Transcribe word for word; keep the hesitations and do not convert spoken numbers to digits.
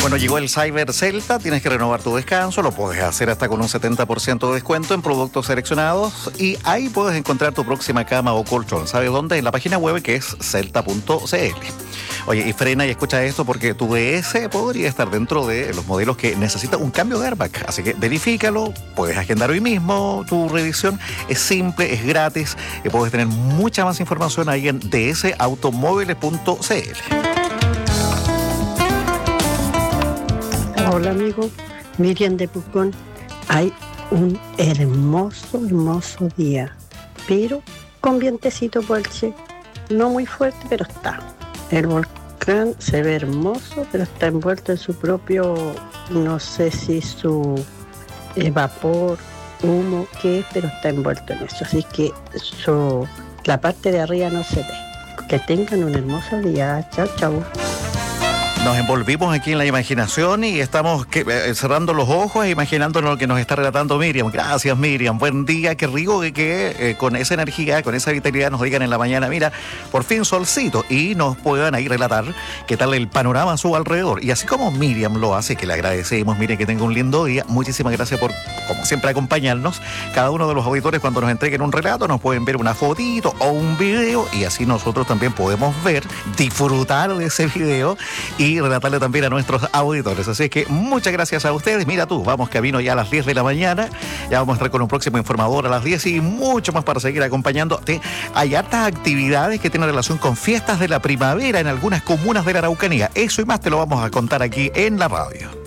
Bueno, llegó el Cyber Celta, tienes que renovar tu descanso, lo puedes hacer hasta con un setenta por ciento de descuento en productos seleccionados y ahí puedes encontrar tu próxima cama o colchón. ¿Sabes dónde? En la página web que es celta punto c l. Oye, y frena y escucha esto porque tu D S podría estar dentro de los modelos que necesitan un cambio de airbag. Así que verifícalo, puedes agendar hoy mismo tu revisión. Es simple, es gratis y puedes tener mucha más información ahí en d s automóviles punto c l. Hola amigo, Miriam de Pucón. Hay un hermoso, hermoso día, pero con vientecito Puelche, no muy fuerte, pero está. El volcán se ve hermoso, pero está envuelto en su propio, no sé si su eh, vapor, humo, qué es, pero está envuelto en eso. Así que su, la parte de arriba no se ve. Que tengan un hermoso día. Chao, chao. Nos envolvimos aquí en la imaginación y estamos que, eh, cerrando los ojos e imaginándonos lo que nos está relatando Miriam. Gracias, Miriam. Buen día. Qué rico que, que eh, con esa energía, con esa vitalidad nos digan en la mañana, mira, por fin solcito, y nos puedan ahí relatar qué tal el panorama a su alrededor. Y así como Miriam lo hace, que le agradecemos, mire, que tenga un lindo día. Muchísimas gracias por, como siempre, acompañarnos. Cada uno de los auditores, cuando nos entreguen un relato, nos pueden ver una fotito o un video y así nosotros también podemos ver, disfrutar de ese video y y relatarle también a nuestros auditores. Así que muchas gracias a ustedes. Mira tú, vamos camino ya a las diez de la mañana. Ya vamos a estar con un próximo informador a las diez y mucho más para seguir acompañándote. Hay hartas actividades que tienen relación con fiestas de la primavera en algunas comunas de la Araucanía. Eso y más te lo vamos a contar aquí en la radio.